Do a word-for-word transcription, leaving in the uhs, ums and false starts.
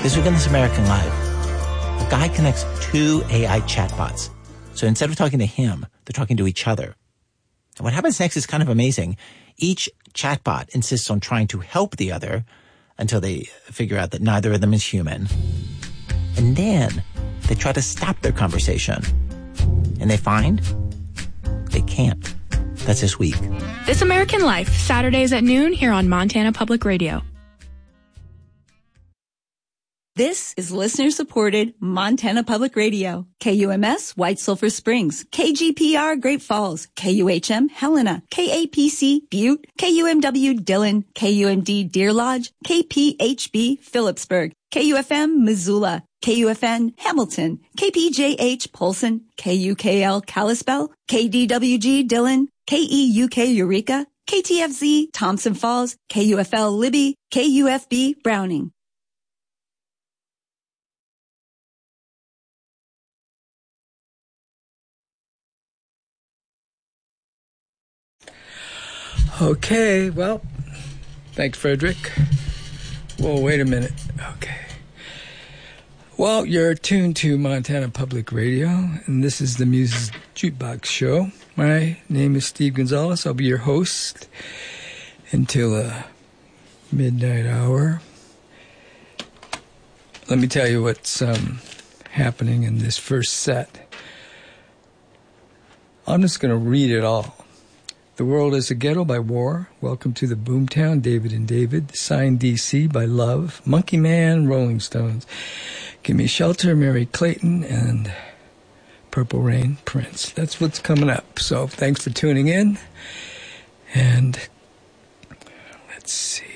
This week on This American Life, a guy connects two A I chatbots. So instead of talking to him, they're talking to each other. And what happens next is kind of amazing. Each chatbot insists on trying to help the other until they figure out that neither of them is human. And then they try to stop their conversation. And they find they can't. That's this week. This American Life, Saturdays at noon here on Montana Public Radio. This is listener-supported Montana Public Radio. K U M S White Sulphur Springs, K G P R Great Falls, K U H M Helena, K A P C Butte, K U M W Dillon, K U M D Deer Lodge, K P H B Phillipsburg, K U F M Missoula, K U F N Hamilton, K P J H Polson, K U K L Kalispell, K D W G Dillon, K E U K Eureka, K T F Z Thompson Falls, K U F L Libby, K U F B Browning. Okay, well, thanks, Frederick. Whoa, wait a minute. Okay. Well, you're tuned to Montana Public Radio, and this is the Muses Jukebox Show. My name is Steve Gonzalez. I'll be your host until the midnight hour. Let me tell you what's um, happening in this first set. I'm just going to read it all. The World is a Ghetto by War. Welcome to the Boomtown, David and David. Signed D C by Love. Monkey Man, Rolling Stones. Give Me Shelter, Mary Clayton, and Purple Rain, Prince. That's what's coming up. So thanks for tuning in. And let's see.